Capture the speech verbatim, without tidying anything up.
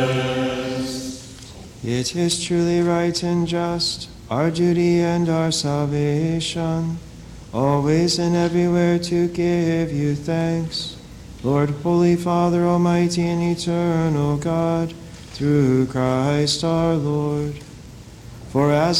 It is truly right and just, our duty and our salvation, always and everywhere to give you thanks, Lord, Holy Father, Almighty and eternal God, through Christ our Lord. For as